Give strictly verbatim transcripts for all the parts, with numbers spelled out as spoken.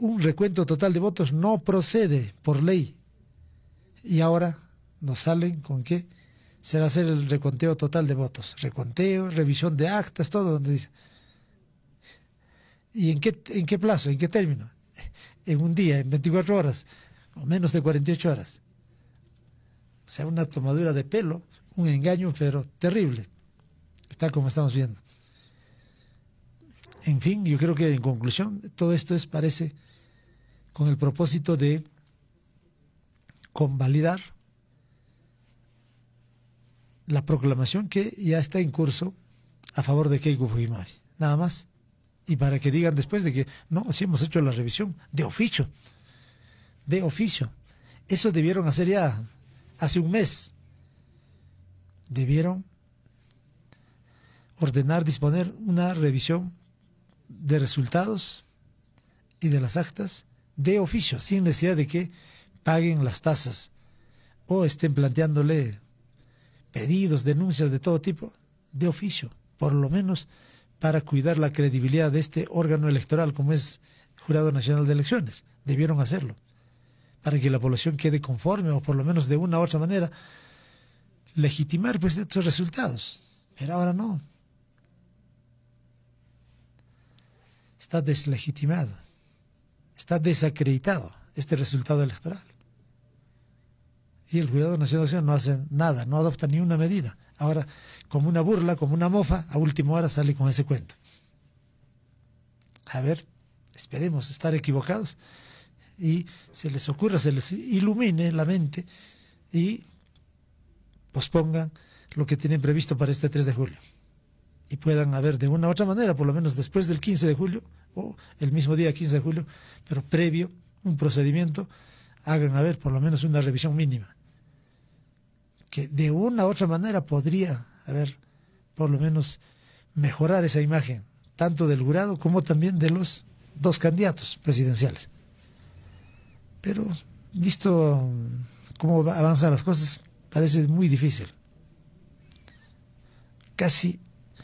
un recuento total de votos no procede por ley. Y ahora nos salen con que se va a hacer el reconteo total de votos. Reconteo, revisión de actas, todo donde dice. ¿Y en qué, en qué plazo, en qué término? En un día, en veinticuatro horas, o menos de cuarenta y ocho horas. O sea, una tomadura de pelo, un engaño, pero terrible. Está como estamos viendo. En fin, yo creo que en conclusión, todo esto es, parece, con el propósito de convalidar la proclamación que ya está en curso a favor de Keiko Fujimori. Nada más. Y para que digan después de que, no, sí hemos hecho la revisión de oficio. De oficio. Eso debieron hacer ya hace un mes. Debieron ordenar, disponer una revisión de resultados y de las actas de oficio, sin necesidad de que paguen las tasas o estén planteándole pedidos, denuncias de todo tipo, de oficio, por lo menos para cuidar la credibilidad de este órgano electoral como es Jurado Nacional de Elecciones. Debieron hacerlo, para que la población quede conforme o por lo menos de una u otra manera legitimar pues estos resultados. Pero ahora no. Está deslegitimado, está desacreditado este resultado electoral. Y el Jurado Nacional de Elecciones no hace nada, no adopta ni una medida. Ahora, como una burla, como una mofa, a última hora sale con ese cuento. A ver, esperemos estar equivocados y se les ocurra, se les ilumine la mente y pospongan lo que tienen previsto para este tres de julio. Y puedan haber de una u otra manera, por lo menos después del quince de julio, o el mismo día quince de julio, pero previo, un procedimiento, hagan haber por lo menos una revisión mínima. Que de una u otra manera podría haber, por lo menos, mejorar esa imagen, tanto del jurado como también de los dos candidatos presidenciales. Pero, visto cómo avanzan las cosas, parece muy difícil. Casi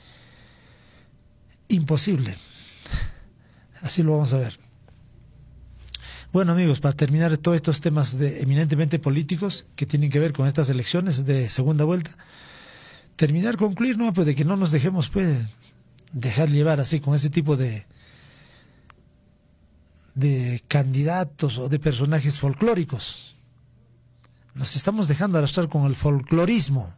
imposible. Así lo vamos a ver. Bueno, amigos, para terminar todos estos temas de, eminentemente políticos que tienen que ver con estas elecciones de segunda vuelta, terminar, concluir, ¿no? Pues de que no nos dejemos pues dejar llevar así con ese tipo de de candidatos o de personajes folclóricos. Nos estamos dejando arrastrar con el folclorismo.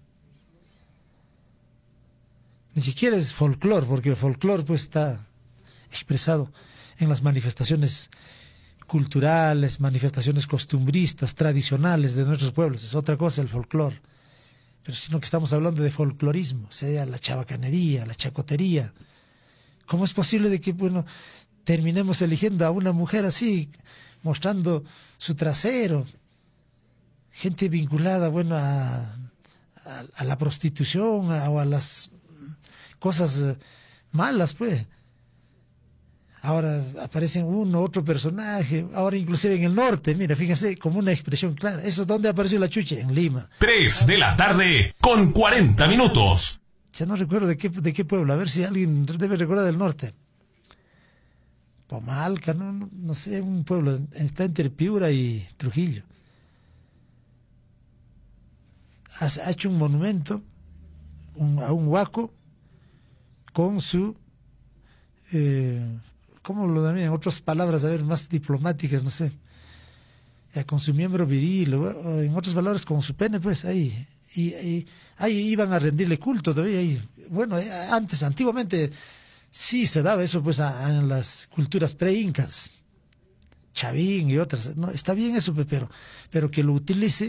Ni siquiera es folclor, porque el folclor pues está expresado en las manifestaciones culturales, manifestaciones costumbristas, tradicionales de nuestros pueblos. Es otra cosa el folclor. Pero sino que estamos hablando de folclorismo, sea la chabacanería, la chacotería. ¿Cómo es posible de que, bueno, terminemos eligiendo a una mujer así, mostrando su trasero? Gente vinculada, bueno, a, a, a la prostitución a, o a las cosas eh, malas, pues. Ahora aparecen uno, otro personaje, ahora inclusive en el norte, mira, fíjense, como una expresión clara. ¿Eso dónde apareció la chucha? En Lima. Tres de la tarde con cuarenta minutos. Ya no recuerdo de qué, de qué pueblo, a ver si alguien debe recordar del norte. Pomalca, no, no, no sé, un pueblo, está entre Piura y Trujillo. Ha, ha hecho un monumento un, a un huaco con su... Eh, ¿Cómo lo dan en otras palabras, a ver, más diplomáticas, no sé? Ya, con su miembro viril, o en otras palabras, con su pene, pues, ahí. Y, y ahí iban a rendirle culto todavía. Ahí. Bueno, antes, antiguamente, sí se daba eso, pues, a, a las culturas pre-incas. Chavín y otras. No, está bien eso, pero, pero que lo utilice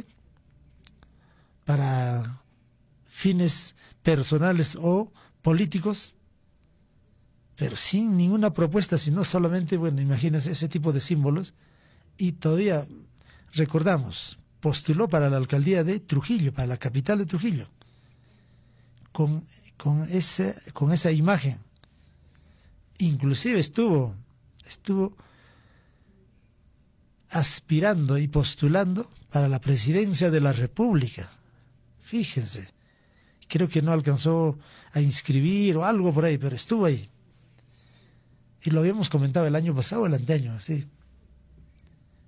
para fines personales o políticos, pero sin ninguna propuesta, sino solamente, bueno, imagínense ese tipo de símbolos. Y todavía, recordamos, postuló para la alcaldía de Trujillo, para la capital de Trujillo, con, con, ese, con esa imagen. Inclusive estuvo, estuvo aspirando y postulando para la presidencia de la República. Fíjense, creo que no alcanzó a inscribir o algo por ahí, pero estuvo ahí. Y lo habíamos comentado el año pasado o el anteaño, así.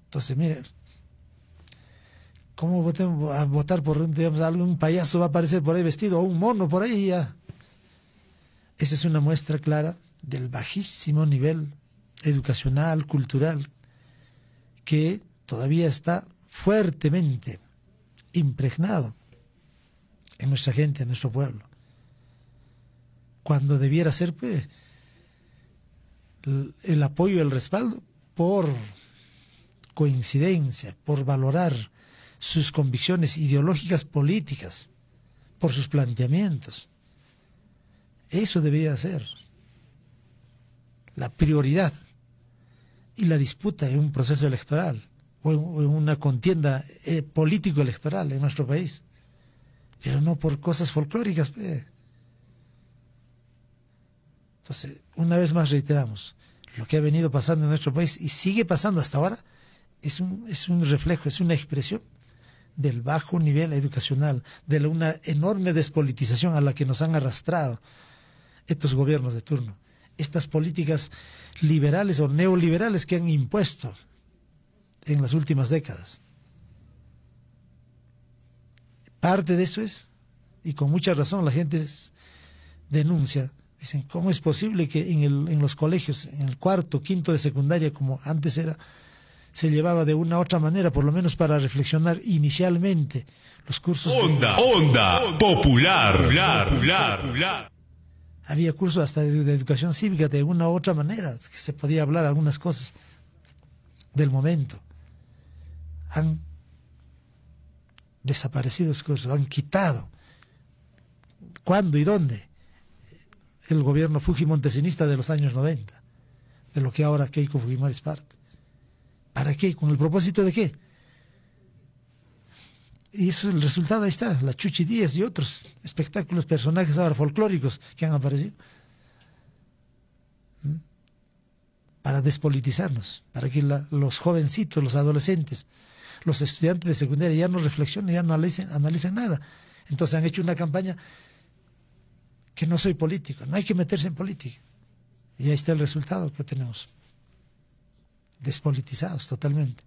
Entonces, mire, ¿cómo votemos a votar por, digamos, algún payaso va a aparecer por ahí vestido, o un mono por ahí y ya? Esa es una muestra clara del bajísimo nivel educacional, cultural, que todavía está fuertemente impregnado en nuestra gente, en nuestro pueblo. Cuando debiera ser, pues, el, el apoyo y el respaldo por coincidencia, por valorar sus convicciones ideológicas políticas, por sus planteamientos. Eso debería ser la prioridad y la disputa en un proceso electoral o en, o en una contienda eh, político-electoral en nuestro país, pero no por cosas folclóricas. Pues. Entonces, una vez más reiteramos, lo que ha venido pasando en nuestro país y sigue pasando hasta ahora es un, es un reflejo, es una expresión del bajo nivel educacional, de la, una enorme despolitización a la que nos han arrastrado estos gobiernos de turno, estas políticas liberales o neoliberales que han impuesto en las últimas décadas. Parte de eso es, y con mucha razón la gente es, denuncia, dicen, ¿cómo es posible que en, el, en los colegios, en el cuarto, quinto de secundaria, como antes era, se llevaba de una u otra manera, por lo menos para reflexionar inicialmente los cursos? Onda, de... onda, popular, popular, popular, popular. Había cursos hasta de, de educación cívica de una u otra manera, que se podía hablar algunas cosas del momento. Han desaparecido esos cursos, han quitado. ¿Cuándo y dónde? El gobierno fujimontesinista de los años noventa, de lo que ahora Keiko Fujimori es parte. ¿Para qué? ¿Con el propósito de qué? Y eso, el resultado ahí está, la Chuchi Díaz y otros espectáculos, personajes ahora folclóricos que han aparecido. ¿Mm? Para despolitizarnos, para que la, los jovencitos, los adolescentes, los estudiantes de secundaria ya no reflexionen, ya no analicen, analicen nada. Entonces han hecho una campaña que no soy político, no hay que meterse en política. Y ahí está el resultado que tenemos. Despolitizados totalmente.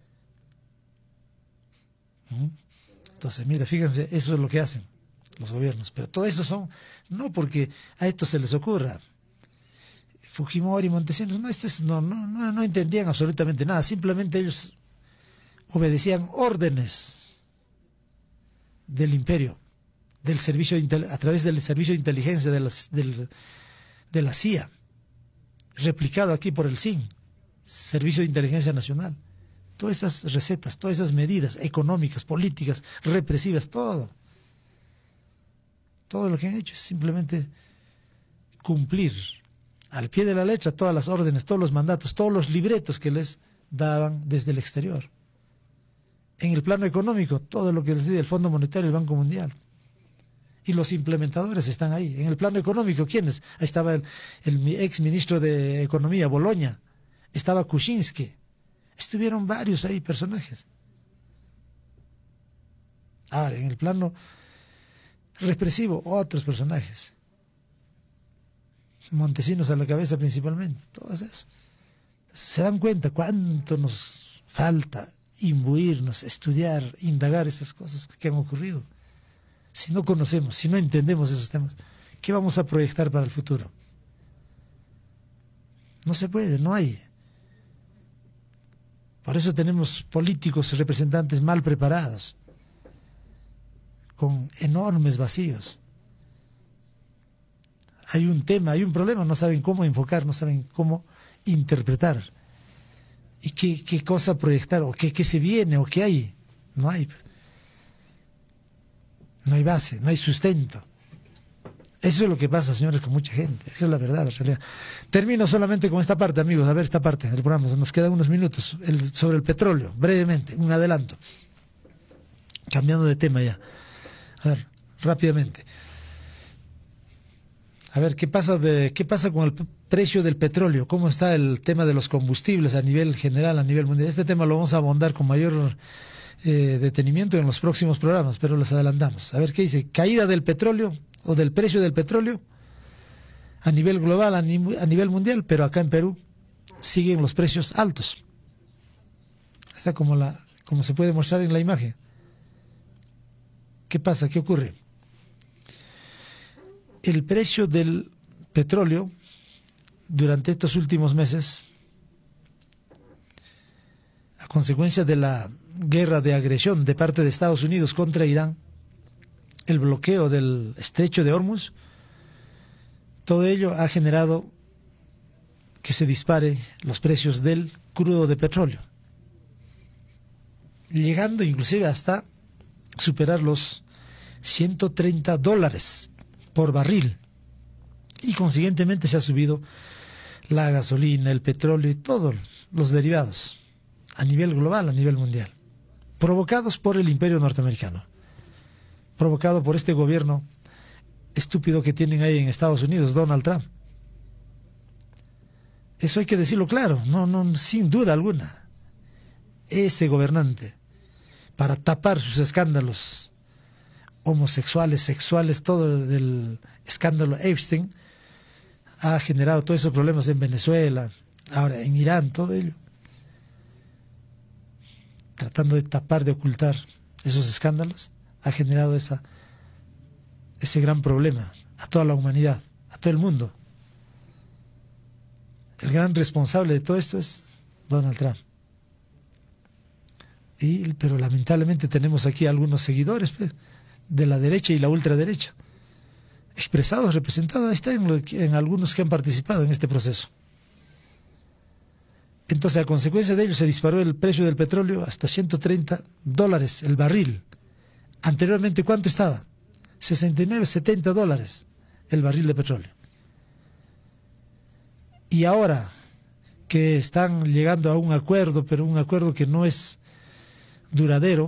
¿Mm? Entonces, mira, fíjense, eso es lo que hacen los gobiernos. Pero todo eso son, no porque a esto se les ocurra. Fujimori, Montesinos, no, estos no, no, no, no entendían absolutamente nada. Simplemente ellos obedecían órdenes del imperio, del servicio de, a través del servicio de inteligencia de, las, del, de la C I A, replicado aquí por el S I N, Servicio de Inteligencia Nacional. Todas esas recetas, todas esas medidas económicas, políticas, represivas, todo. Todo lo que han hecho es simplemente cumplir al pie de la letra todas las órdenes, todos los mandatos, todos los libretos que les daban desde el exterior. En el plano económico, todo lo que decide el Fondo Monetario y el Banco Mundial. Y los implementadores están ahí. En el plano económico, ¿quiénes? Ahí estaba el, el ex ministro de Economía, Boloña. Estaba Kuczynski. Estuvieron varios ahí personajes. Ahora, en el plano represivo, otros personajes. Montesinos a la cabeza principalmente. Todos esos. ¿Se dan cuenta cuánto nos falta imbuirnos, estudiar, indagar esas cosas que han ocurrido? Si no conocemos, si no entendemos esos temas, ¿qué vamos a proyectar para el futuro? No se puede, no hay. Por eso tenemos políticos, representantes mal preparados, con enormes vacíos. Hay un tema, hay un problema, no saben cómo enfocar, no saben cómo interpretar. ¿Y qué, qué cosa proyectar? ¿O qué, qué se viene? ¿O qué hay? No hay. No hay base, no hay sustento. Eso es lo que pasa, señores, con mucha gente. Esa es la verdad, la realidad. Termino solamente con esta parte, amigos. A ver, esta parte del programa. Nos quedan unos minutos. El, sobre el petróleo, brevemente, un adelanto. Cambiando de tema ya. A ver, rápidamente. A ver, ¿qué pasa, de, qué pasa con el precio del petróleo? ¿Cómo está el tema de los combustibles a nivel general, a nivel mundial? Este tema lo vamos a abordar con mayor eh, detenimiento en los próximos programas, pero los adelantamos. A ver, ¿qué dice? Caída del petróleo o del precio del petróleo a nivel global, a, ni, a nivel mundial, pero acá en Perú siguen los precios altos. está como, la, como se puede mostrar en la imagen. ¿Qué pasa? ¿Qué ocurre? El precio del petróleo durante estos últimos meses, a consecuencia de la guerra de agresión de parte de Estados Unidos contra Irán, el bloqueo del estrecho de Hormuz, todo ello ha generado que se dispare los precios del crudo de petróleo, llegando inclusive hasta superar los ciento treinta dólares por barril, y consiguientemente se ha subido la gasolina, el petróleo y todos los derivados a nivel global, a nivel mundial, provocados por el imperio norteamericano, provocado por este gobierno estúpido que tienen ahí en Estados Unidos, Donald Trump. Eso hay que decirlo claro, no, no, sin duda alguna. Ese gobernante, para tapar sus escándalos homosexuales, sexuales, todo el escándalo Epstein, ha generado todos esos problemas en Venezuela, ahora en Irán, todo ello, tratando de tapar, de ocultar esos escándalos, ha generado esa, ese gran problema a toda la humanidad, a todo el mundo. El gran responsable de todo esto es Donald Trump. Y, pero lamentablemente tenemos aquí algunos seguidores, pues, de la derecha y la ultraderecha, expresados, representados, ahí está en, lo, en algunos que han participado en este proceso. Entonces, a consecuencia de ello, se disparó el precio del petróleo hasta ciento treinta dólares el barril. Anteriormente, ¿cuánto estaba? sesenta y nueve, setenta dólares el barril de petróleo. Y ahora que están llegando a un acuerdo, pero un acuerdo que no es duradero,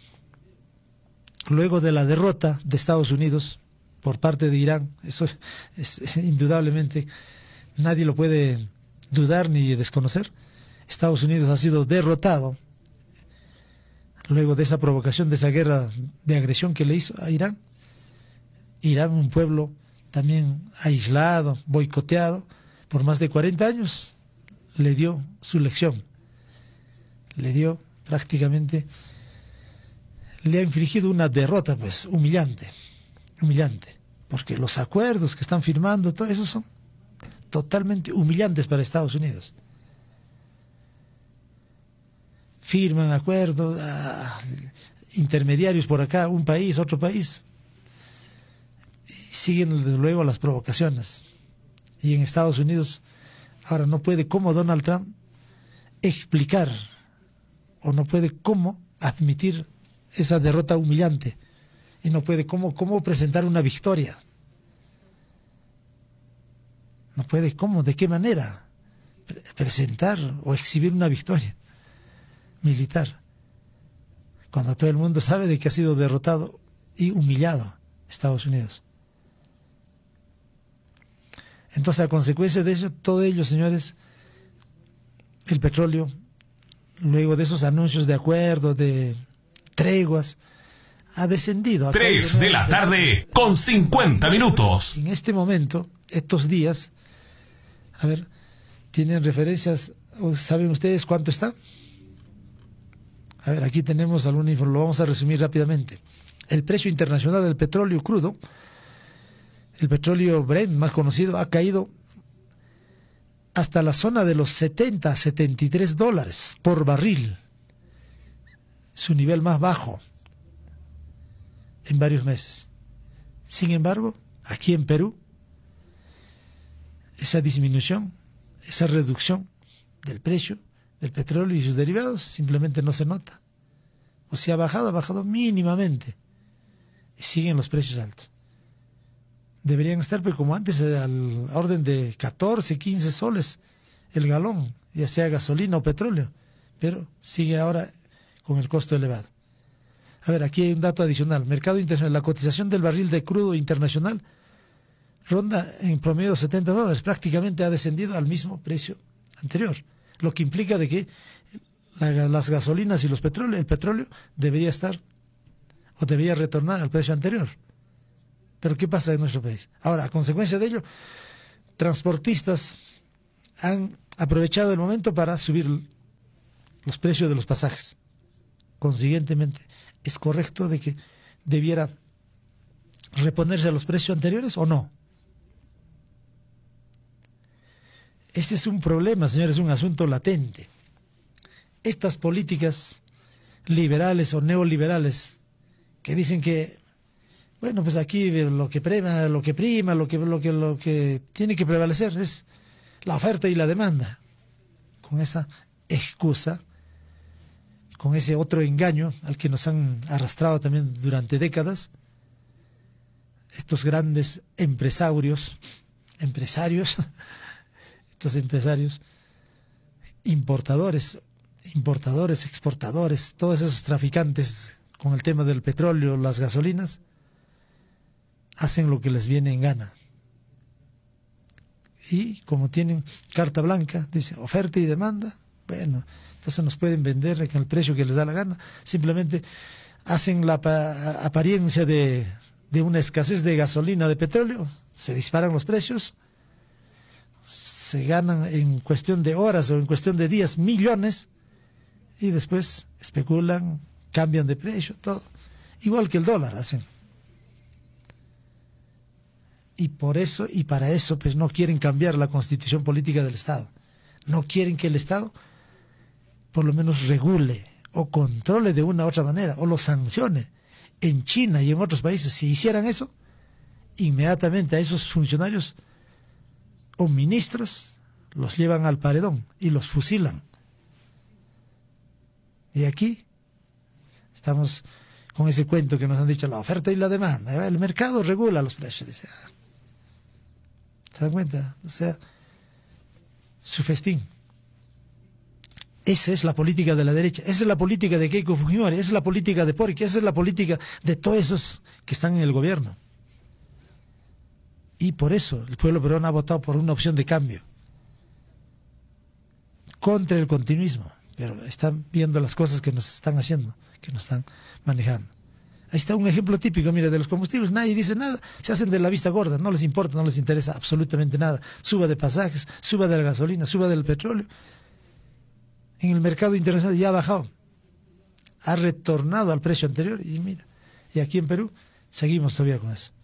luego de la derrota de Estados Unidos por parte de Irán, eso es, es indudablemente, nadie lo puede dudar ni desconocer. Estados Unidos ha sido derrotado luego de esa provocación, de esa guerra de agresión que le hizo a Irán. Irán, un pueblo también aislado, boicoteado por más de cuarenta años, le dio su lección, le dio prácticamente, le ha infligido una derrota, pues, humillante, humillante, porque los acuerdos que están firmando, todo eso son totalmente humillantes para Estados Unidos. Firman acuerdos, ah, intermediarios por acá, un país, otro país, y siguen desde luego las provocaciones. Y en Estados Unidos ahora no puede como Donald Trump explicar, o no puede cómo admitir esa derrota humillante, y no puede cómo, cómo presentar una victoria. No puede cómo, de qué manera pre presentar o exhibir una victoria militar, cuando todo el mundo sabe de que ha sido derrotado y humillado Estados Unidos. Entonces, a consecuencia de eso, todo ello, señores, el petróleo, luego de esos anuncios de acuerdo, de treguas, ha descendido. Tres de la tarde con cincuenta minutos. En este momento, estos días, a ver, ¿tienen referencias? ¿Saben ustedes cuánto está? A ver, aquí tenemos alguna información, lo vamos a resumir rápidamente. El precio internacional del petróleo crudo, el petróleo Brent más conocido, ha caído hasta la zona de los setenta a setenta y tres dólares por barril, su nivel más bajo en varios meses. Sin embargo, aquí en Perú, esa disminución, esa reducción del precio del petróleo y sus derivados simplemente no se nota. O si ha bajado, ha bajado mínimamente. Y siguen los precios altos. Deberían estar, pues, como antes, al orden de catorce, quince soles el galón, ya sea gasolina o petróleo. Pero sigue ahora con el costo elevado. A ver, aquí hay un dato adicional. Mercado internacional, la cotización del barril de crudo internacional ronda en promedio setenta dólares. Prácticamente ha descendido al mismo precio anterior. Lo que implica de que la, las gasolinas y los petróleos, el petróleo debería estar o debería retornar al precio anterior. Pero ¿qué pasa en nuestro país? Ahora, a consecuencia de ello, transportistas han aprovechado el momento para subir los precios de los pasajes. Consiguientemente, ¿es correcto de que debiera reponerse a los precios anteriores o no? Ese es un problema, señores, es un asunto latente. Estas políticas liberales o neoliberales que dicen que, bueno, pues aquí lo que prima, lo que prima, lo que, lo que, lo que tiene que prevalecer es la oferta y la demanda. Con esa excusa, con ese otro engaño al que nos han arrastrado también durante décadas, estos grandes empresarios, empresarios, estos empresarios importadores, importadores, exportadores, todos esos traficantes con el tema del petróleo, las gasolinas, hacen lo que les viene en gana. Y como tienen carta blanca, dice oferta y demanda, bueno, entonces nos pueden vender en el precio que les da la gana. Simplemente hacen la apariencia de, de una escasez de gasolina, de petróleo, se disparan los precios, se ganan en cuestión de horas o en cuestión de días millones y después especulan, cambian de precio, todo. Igual que el dólar hacen. Y por eso y para eso pues no quieren cambiar la constitución política del Estado. No quieren que el Estado por lo menos regule o controle de una u otra manera o lo sancione. En China y en otros países, si hicieran eso, inmediatamente a esos funcionarios o ministros los llevan al paredón y los fusilan. Y aquí estamos con ese cuento que nos han dicho, la oferta y la demanda. El mercado regula los precios. Dice, ¿se dan cuenta? O sea, su festín. Esa es la política de la derecha, esa es la política de Keiko Fujimori, esa es la política de Boric, esa es la política de todos esos que están en el gobierno. Y por eso el pueblo peruano ha votado por una opción de cambio, contra el continuismo, pero están viendo las cosas que nos están haciendo, que nos están manejando. Ahí está un ejemplo típico, mire, de los combustibles, nadie dice nada, se hacen de la vista gorda, no les importa, no les interesa absolutamente nada. Suba de pasajes, suba de la gasolina, suba del petróleo. En el mercado internacional ya ha bajado, ha retornado al precio anterior y mira, y aquí en Perú seguimos todavía con eso.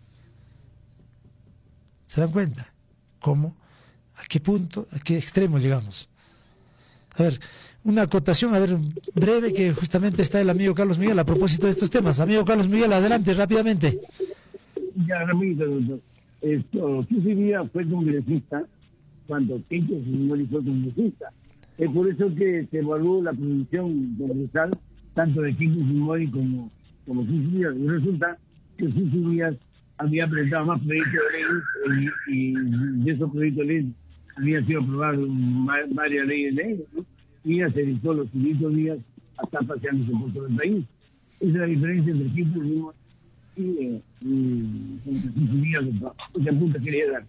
¿Se dan cuenta? ¿Cómo? ¿A qué punto? ¿A qué extremo llegamos? A ver, una acotación, a ver, breve, que justamente está el amigo Carlos Miguel a propósito de estos temas. Amigo Carlos Miguel, adelante, rápidamente. Ya, rapidito, doctor. Esto, tú sería fue congresista cuando Keiko Fujimori fue congresista. Es por eso que se evaluó la producción congresal, tanto de Keiko Fujimori como, como Susi Díaz. Y resulta que Susi Díaz había presentado más proyectos de ley y, y de esos proyectos de ley había sido aprobado varias leyes de ley, ¿no? Y ella se dedicó los quinientos días a estar paseándose por todo el país. Esa es la diferencia entre Keiko Fujimori y, eh, y, y Susi Díaz, esa punta quería dar.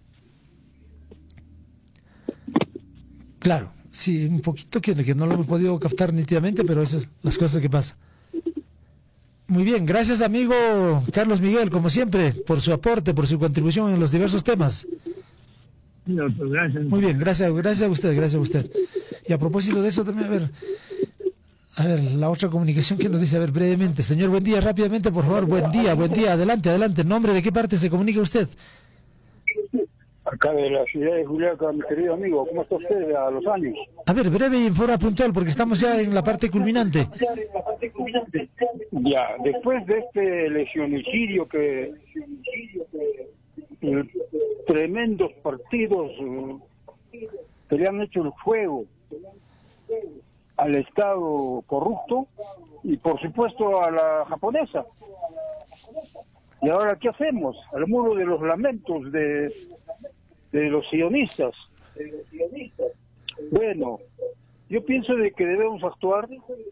Claro. Sí, un poquito que, que no lo hemos podido captar nítidamente, pero esas son las cosas que pasan. Muy bien, gracias amigo Carlos Miguel, como siempre, por su aporte, por su contribución en los diversos temas. Sí, doctor, gracias. Muy bien, gracias, gracias a usted, gracias a usted. Y a propósito de eso también, a ver, a ver, la otra comunicación que nos dice, a ver, brevemente. Señor, buen día, rápidamente, por favor, buen día, buen día, adelante, adelante. ¿Nombre de qué parte se comunica usted? Acá de la ciudad de Juliaca, mi querido amigo, ¿cómo está usted a los años? A ver, breve y en forma puntual, porque estamos ya en la parte culminante. Ya, después de este lesionicidio que eh, tremendos partidos eh, que le han hecho el juego al Estado corrupto y por supuesto a la japonesa. ¿Y ahora qué hacemos? Al muro de los lamentos de... de los sionistas. Bueno, yo pienso de que debemos actuar,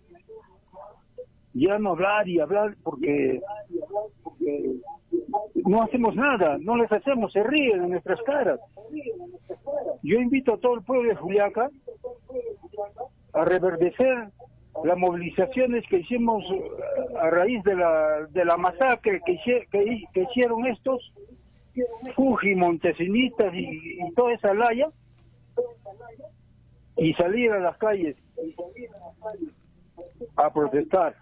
ya no hablar y hablar porque, porque no hacemos nada, no les hacemos, se ríen en nuestras caras. Yo invito a todo el pueblo de Juliaca a reverdecer las movilizaciones que hicimos a raíz de la de la masacre que, que, que hicieron estos Fuji, Montesinistas y, y toda esa laya, y salir a las calles a protestar.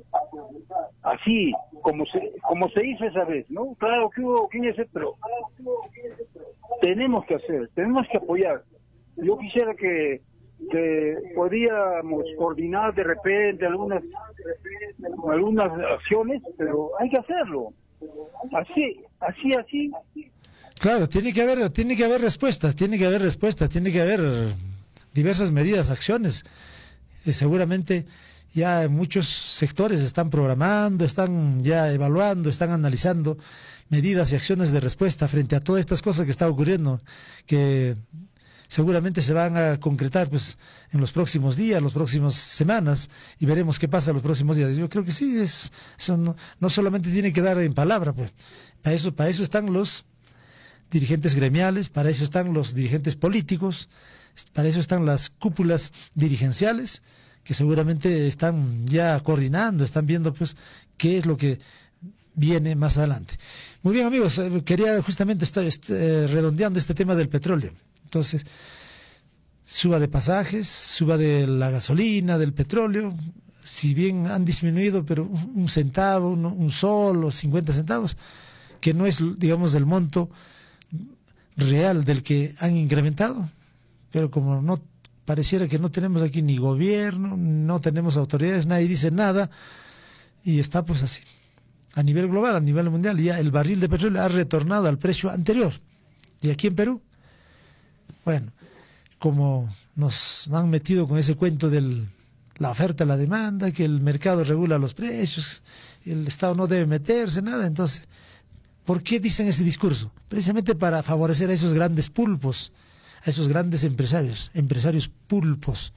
Así, como se como se hizo esa vez, ¿no? Claro que hubo quien ese, pero tenemos que hacer, tenemos que apoyar. Yo quisiera que, que podríamos coordinar de repente algunas algunas acciones, pero hay que hacerlo. Así, así, así. Claro, tiene que haber, tiene que haber respuestas, tiene que haber respuestas, tiene que haber diversas medidas, acciones. Eh, seguramente ya muchos sectores están programando, están ya evaluando, están analizando medidas y acciones de respuesta frente a todas estas cosas que están ocurriendo, que seguramente se van a concretar pues en los próximos días, las próximas semanas, y veremos qué pasa los próximos días. Yo creo que sí, es, eso no, no solamente tiene que dar en palabra, pues para eso, para eso están los dirigentes gremiales, para eso están los dirigentes políticos, para eso están las cúpulas dirigenciales, que seguramente están ya coordinando, están viendo pues qué es lo que viene más adelante. Muy bien, amigos, quería justamente estar eh, redondeando este tema del petróleo. Entonces, suba de pasajes, suba de la gasolina, del petróleo, si bien han disminuido, pero un centavo, un, un sol o cincuenta centavos, que no es, digamos, el monto real del que han incrementado, pero como no pareciera que no tenemos aquí ni gobierno, no tenemos autoridades, nadie dice nada, y está pues así. A nivel global, a nivel mundial, ya el barril de petróleo ha retornado al precio anterior. Y aquí en Perú, bueno, como nos han metido con ese cuento de la oferta y la demanda, que el mercado regula los precios, el Estado no debe meterse, nada, entonces, ¿por qué dicen ese discurso? Precisamente para favorecer a esos grandes pulpos, a esos grandes empresarios, empresarios pulpos,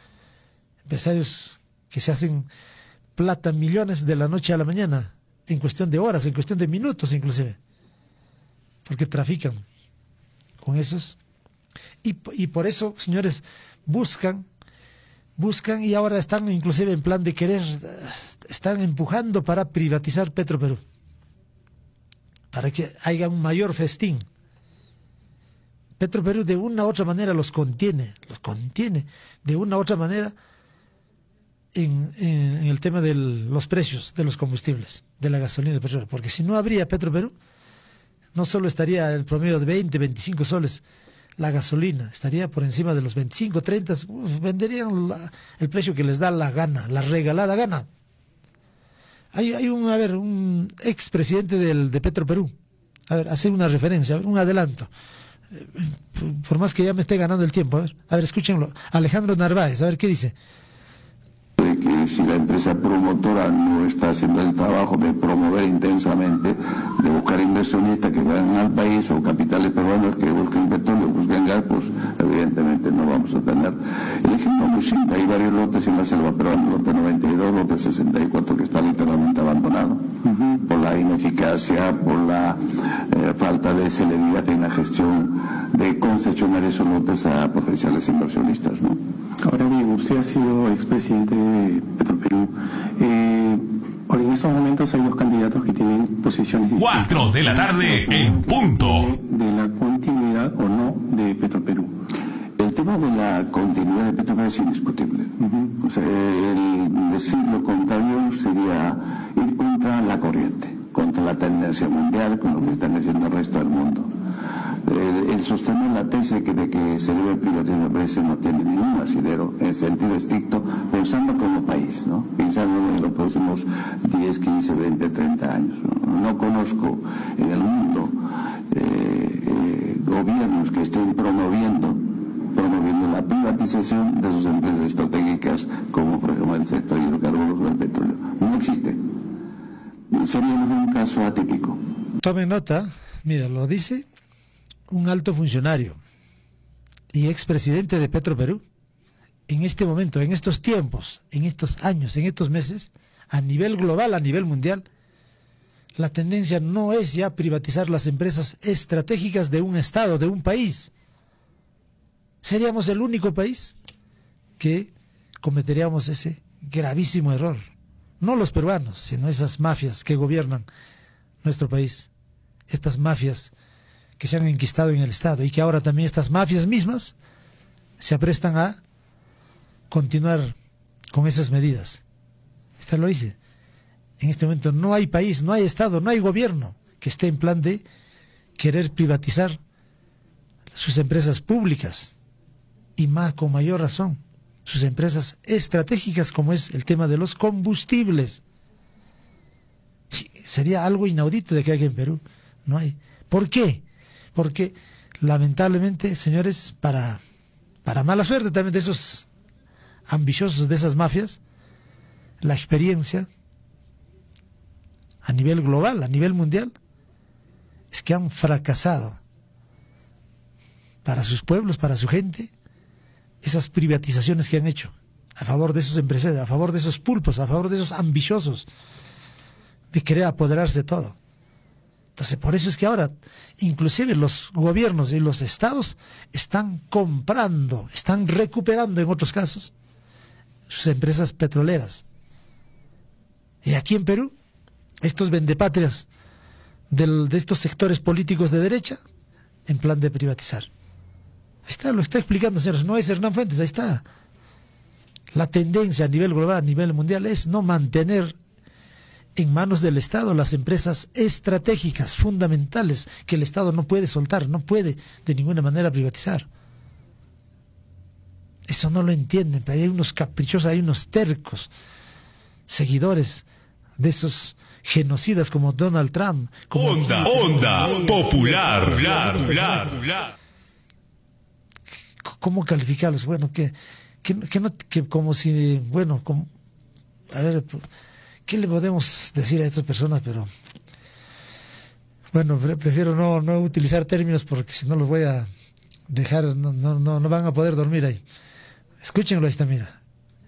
empresarios que se hacen plata millones de la noche a la mañana, en cuestión de horas, en cuestión de minutos inclusive, porque trafican con esos. Y, y por eso, señores, buscan, buscan y ahora están inclusive en plan de querer, están empujando para privatizar Petroperú, para que haya un mayor festín. Petroperú de una u otra manera los contiene, los contiene de una u otra manera en, en, en el tema de los precios de los combustibles, de la gasolina y del petróleo, porque si no habría Petroperú, no solo estaría el promedio de veinte, veinticinco soles la gasolina, estaría por encima de los veinticinco, treinta, uf, venderían la, el precio que les da la gana, la regalada gana. Hay, hay un, a ver, un expresidente del, de Petroperú, a ver, hacer una referencia, a ver, un adelanto, por más que ya me esté ganando el tiempo, a ver, a ver, escúchenlo, Alejandro Narváez, a ver qué dice. De que si la empresa promotora no está haciendo el trabajo de promover intensamente, de buscar inversionistas que vayan al país o capitales peruanos que busquen petróleo, busquen gas, pues evidentemente no vamos a tener. El ejemplo muy simple, hay varios lotes en la selva peruana, lote noventa y dos, lote sesenta y cuatro, que está literalmente abandonado, uh-huh. por la ineficacia, por la eh, falta de celeridad en la gestión de concesionar esos lotes a potenciales inversionistas, ¿no? Ahora bien, usted ha sido expresidente de Petroperú. Eh, en estos momentos hay dos candidatos que tienen posiciones distintas. Cuatro de la tarde en punto. De, de la continuidad o no de Petroperú. El tema de la continuidad de Petroperú es indiscutible. Uh-huh. O sea, el decir lo contrario sería ir contra la corriente, contra la tendencia mundial, con lo que están haciendo el resto del mundo. El, el sostener la tesis que de que se debe privatizar la empresa no tiene ningún asidero en sentido estricto, pensando como país, ¿no? Pensando en los próximos diez, quince, veinte, treinta años. No, no conozco en el mundo eh, eh, gobiernos que estén promoviendo promoviendo la privatización de sus empresas estratégicas, como por ejemplo el sector hidrocarburos o el petróleo. No existe. Seríamos un caso atípico. Tomen nota, mira, lo dice un alto funcionario y expresidente de Petroperú. En este momento, en estos tiempos, en estos años, en estos meses, a nivel global, a nivel mundial, la tendencia no es ya privatizar las empresas estratégicas de un estado, de un país. Seríamos el único país que cometeríamos ese gravísimo error. No los peruanos, sino esas mafias que gobiernan nuestro país. Estas mafias que se han enquistado en el Estado y que ahora también estas mafias mismas se aprestan a continuar con esas medidas Usted lo dice. En este momento no hay país, no hay Estado, no hay gobierno que esté en plan de querer privatizar sus empresas públicas y más con mayor razón sus empresas estratégicas, como es el tema de los combustibles. Sería algo inaudito de que aquí en Perú no hay. ¿Por qué? Porque lamentablemente, señores, para, para mala suerte también de esos ambiciosos, de esas mafias, la experiencia a nivel global, a nivel mundial, es que han fracasado para sus pueblos, para su gente, esas privatizaciones que han hecho a favor de esos empresarios, a favor de esos pulpos, a favor de esos ambiciosos de querer apoderarse de todo. Entonces, por eso es que ahora, inclusive los gobiernos y los estados están comprando, están recuperando en otros casos sus empresas petroleras. Y aquí en Perú, estos vendepatrias del, de estos sectores políticos de derecha, en plan de privatizar. Ahí está, lo está explicando, señores, no es Hernán Fuentes, ahí está. La tendencia a nivel global, a nivel mundial, es no mantener en manos del Estado las empresas estratégicas, fundamentales, que el Estado no puede soltar, no puede de ninguna manera privatizar. Eso no lo entienden, pero hay unos caprichosos, hay unos tercos seguidores de esos genocidas como Donald Trump. Como Onda, onda, popular, popular, popular, popular. ¿Cómo calificarlos? Bueno, que, que, que, no, que como si, bueno, como, a ver, ¿qué le podemos decir a estas personas? Pero, bueno, prefiero no, no utilizar términos porque si no los voy a dejar, no, no, no, no van a poder dormir ahí. Escúchenlo, ahí está, mira.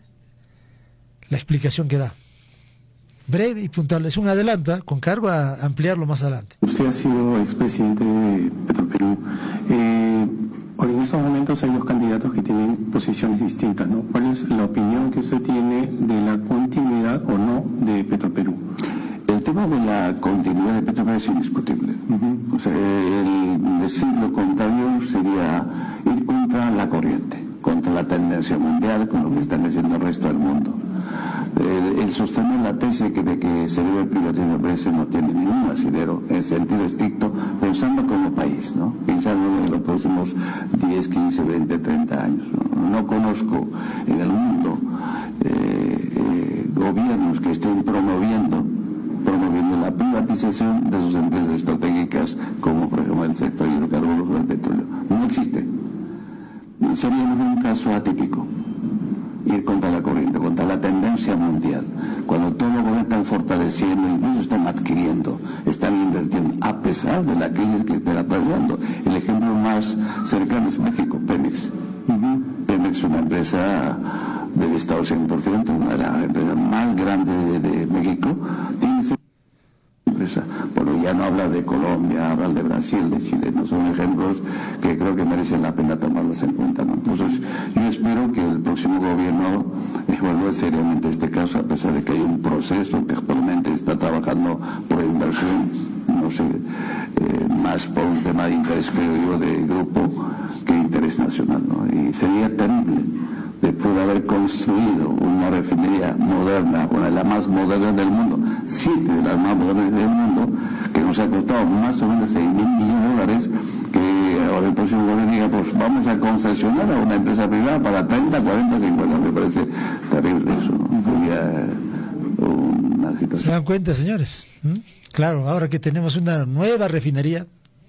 La explicación que da. Breve y puntual. Es un adelanto, ¿eh? Con cargo a ampliarlo más adelante. Usted ha sido expresidente de Petroperú. Eh, en estos momentos hay dos candidatos que tienen posiciones distintas, ¿no? ¿Cuál es la opinión que usted tiene de la continuidad o no de Petroperú? El tema de la continuidad de Petroperú es indiscutible. Uh-huh. O sea, el decir lo contrario sería ir contra la corriente, contra la tendencia mundial, con lo que están haciendo el resto del mundo. El, el sostener la tesis que de que se debe privatizar la empresa no tiene ningún asidero en sentido estricto, pensando como país, ¿no? Pensando en los próximos diez, quince, veinte, treinta años. No, no conozco en el mundo eh, eh, gobiernos que estén promoviendo promoviendo la privatización de sus empresas estratégicas, como por ejemplo el sector hidrocarburos o el petróleo. No existe. Seríamos un caso atípico. Ir contra la corriente, contra la tendencia mundial, cuando todos los gobiernos están fortaleciendo, incluso están adquiriendo, están invirtiendo, a pesar de la crisis que están atravesando. El ejemplo más cercano es México, Pemex. Uh-huh. Pemex es una empresa del Estado cien por ciento, una de las empresas más grandes de, de México, tiene empresa. Bueno, ya no habla de Colombia, habla de Brasil, de Chile, no son ejemplos que creo que merecen la pena tomarlos en cuenta, ¿no? Entonces, yo espero que el próximo gobierno evalúe seriamente este caso, a pesar de que hay un proceso que actualmente está trabajando por inversión, no sé, eh, más por un tema de interés, creo yo, de grupo que interés nacional, ¿no? Y sería terrible, después de haber construido una refinería moderna, una de las más modernas del mundo, siete de las más modernas del mundo, que nos ha costado más o menos seis mil millones de dólares, que ahora el próximo gobierno diga, pues vamos a concesionar a una empresa privada para treinta, cuarenta, cincuenta, me parece terrible eso, ¿no? Sería una situación. ¿Se dan cuenta, señores? ¿Mm? Claro, ahora que tenemos una nueva refinería,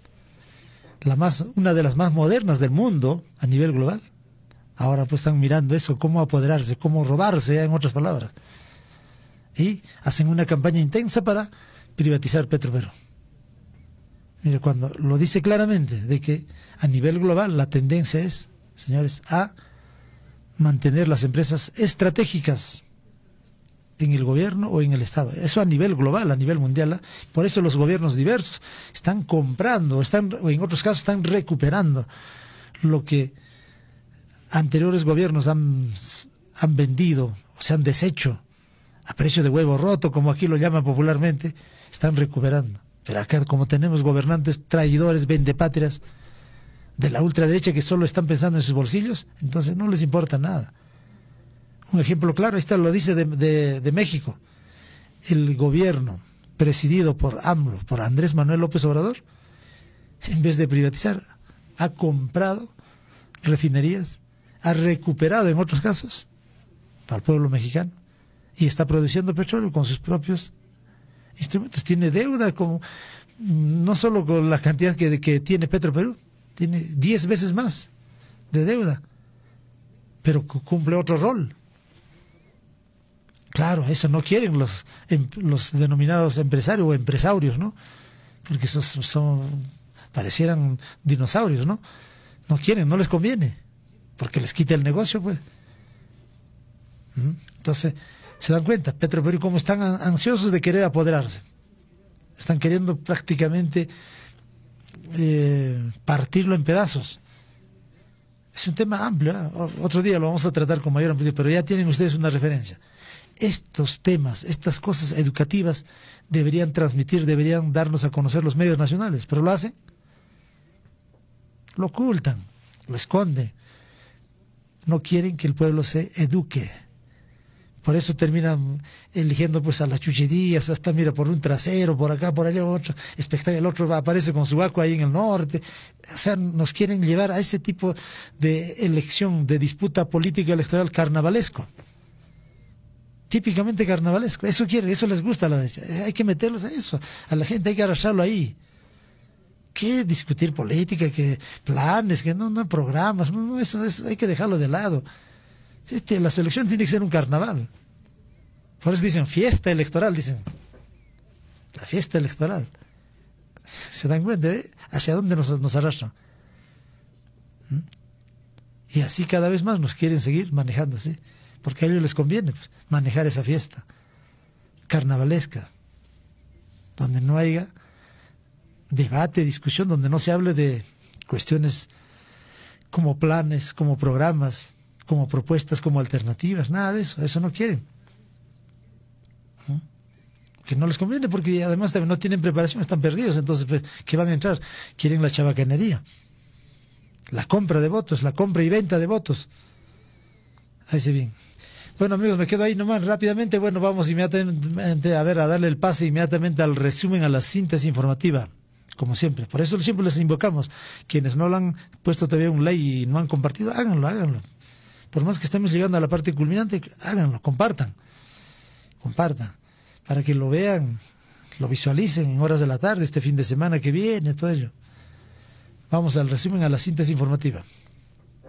la más, una de las más modernas del mundo a nivel global, ahora pues están mirando eso, cómo apoderarse, cómo robarse, en otras palabras. Y hacen una campaña intensa para privatizar Petroperú. Mire, cuando lo dice claramente, de que a nivel global la tendencia es, señores, a mantener las empresas estratégicas en el gobierno o en el Estado. Eso a nivel global, a nivel mundial. ¿eh? Por eso los gobiernos diversos están comprando, están, o en otros casos están recuperando lo que anteriores gobiernos han, han vendido o se han deshecho a precio de huevo roto, como aquí lo llaman popularmente, están recuperando. Pero acá, como tenemos gobernantes traidores, vendepatrias de la ultraderecha que solo están pensando en sus bolsillos, entonces no les importa nada. Un ejemplo claro, esta lo dice de, de, de México. El gobierno presidido por AMLO, por Andrés Manuel López Obrador, en vez de privatizar, ha comprado refinerías, ha recuperado en otros casos para el pueblo mexicano y está produciendo petróleo con sus propios instrumentos. Tiene deuda con, no solo con la cantidad que, que tiene Petroperú, tiene diez veces más de deuda, pero cumple otro rol. Claro, eso no quieren los, los denominados empresarios o empresarios, ¿no? Porque esos son, parecieran dinosaurios, ¿no? No quieren, no les conviene, porque les quita el negocio, pues. Entonces, se dan cuenta, Petroperú, como están ansiosos de querer apoderarse. Están queriendo prácticamente eh, partirlo en pedazos. Es un tema amplio, ¿eh? Otro día lo vamos a tratar con mayor amplitud, pero ya tienen ustedes una referencia. Estos temas, estas cosas educativas deberían transmitir, deberían darnos a conocer los medios nacionales, pero lo hacen, lo ocultan, lo esconden. No quieren que el pueblo se eduque. Por eso terminan eligiendo pues a las chucherías, hasta mira, por un trasero, por acá, por allá, otro espectáculo, el otro aparece con su vaco ahí en el norte. O sea, nos quieren llevar a ese tipo de elección, de disputa política electoral carnavalesco. Típicamente carnavalesco. Eso quiere, eso les gusta a la derecha. Hay que meterlos a eso. A la gente hay que arrastrarlo ahí. ¿Qué discutir política? ¿Qué planes? ¿Qué no, no programas? No, no, eso, eso hay que dejarlo de lado. Este, las elecciones tienen que ser un carnaval. Por eso dicen fiesta electoral, dicen. La fiesta electoral. ¿Se dan cuenta de hacia dónde nos, nos arrastran? ¿Mm? Y así cada vez más nos quieren seguir manejando, ¿sí? Porque a ellos les conviene pues, manejar esa fiesta carnavalesca, donde no haya debate, discusión, donde no se hable de cuestiones como planes, como programas, como propuestas, como alternativas, nada de eso, eso no quieren. ¿No? Que no les conviene porque además no tienen preparación, están perdidos, entonces ¿qué van a entrar? Quieren la chabacanería, la compra de votos, la compra y venta de votos. Ahí se bien. Bueno, amigos, me quedo ahí nomás rápidamente. Bueno, vamos inmediatamente a ver, a darle el pase inmediatamente al resumen, a la síntesis informativa, como siempre. Por eso siempre les invocamos. Quienes no lo han puesto todavía un like y no han compartido, háganlo, háganlo. Por más que estemos llegando a la parte culminante, háganlo, compartan. Compartan. Para que lo vean, lo visualicen en horas de la tarde, este fin de semana que viene, todo ello. Vamos al resumen, a la síntesis informativa.